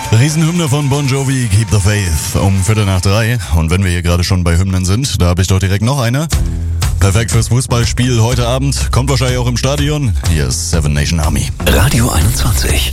Riesenhymne von Bon Jovi, Keep the Faith, um 2:45. Und wenn wir hier gerade schon bei Hymnen sind, da habe ich doch direkt noch eine. Perfekt fürs Fußballspiel heute Abend, kommt wahrscheinlich auch im Stadion. Hier ist Seven Nation Army. Radio 21.